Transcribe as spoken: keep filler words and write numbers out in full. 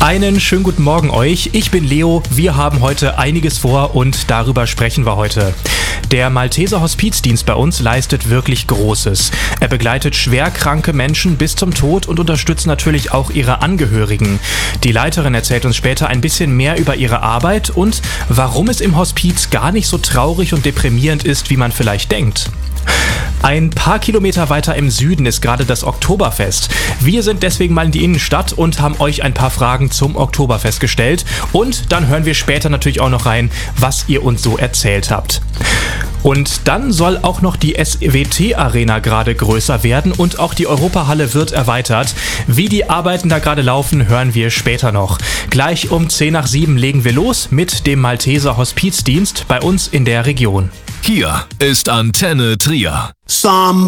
Einen schönen guten Morgen euch. Ich bin Leo. Wir haben heute einiges vor und darüber sprechen wir heute. Der Malteser Hospizdienst bei uns leistet wirklich Großes. Er begleitet schwerkranke Menschen bis zum Tod und unterstützt natürlich auch ihre Angehörigen. Die Leiterin erzählt uns später ein bisschen mehr über ihre Arbeit und warum es im Hospiz gar nicht so traurig und deprimierend ist, wie man vielleicht denkt. Ein paar Kilometer weiter im Süden ist gerade das Oktoberfest. Wir sind deswegen mal in die Innenstadt und haben euch ein paar Fragen zum Oktoberfest gestellt. Und dann hören wir später natürlich auch noch rein, was ihr uns so erzählt habt. Und dann soll auch noch die S W T-Arena gerade größer werden und auch die Europahalle wird erweitert. Wie die Arbeiten da gerade laufen, hören wir später noch. Gleich um zehn nach sieben legen wir los mit dem Malteser Hospizdienst bei uns in der Region. Hier ist Antenne Trier. Some